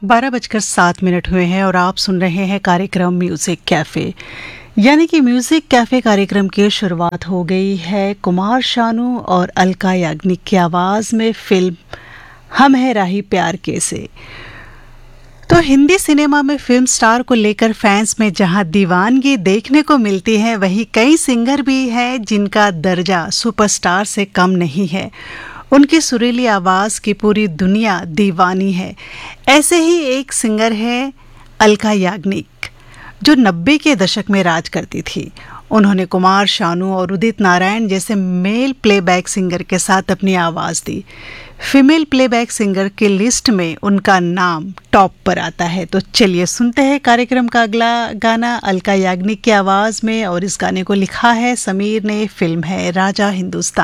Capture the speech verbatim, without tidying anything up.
बारह बजकर सात मिनट हुए हैं और आप सुन रहे हैं कार्यक्रम म्यूजिक कैफे। यानी कि म्यूजिक कैफे कार्यक्रम की शुरुआत हो गई है कुमार शानू और अलका याग्निक की आवाज में फिल्म हम है राही प्यार के से। तो हिंदी सिनेमा में फिल्म स्टार को लेकर फैंस में जहां दीवानगी देखने को मिलती है, वहीं कई सिंगर भी हैं जिनका दर्जा सुपरस्टार से कम नहीं है। उनकी सुरीली आवाज़ की पूरी दुनिया दीवानी है। ऐसे ही एक सिंगर है अलका याग्निक, जो नब्बे के दशक में राज करती थी। उन्होंने कुमार शानू और उदित नारायण जैसे मेल प्लेबैक सिंगर के साथ अपनी आवाज़ दी। फीमेल प्लेबैक सिंगर की लिस्ट में उनका नाम टॉप पर आता है। तो चलिए सुनते हैं कार्यक्रम का अगला गाना अलका याग्निक की आवाज़ में, और इस गाने को लिखा है समीर ने। फिल्म है राजा हिंदुस्तान।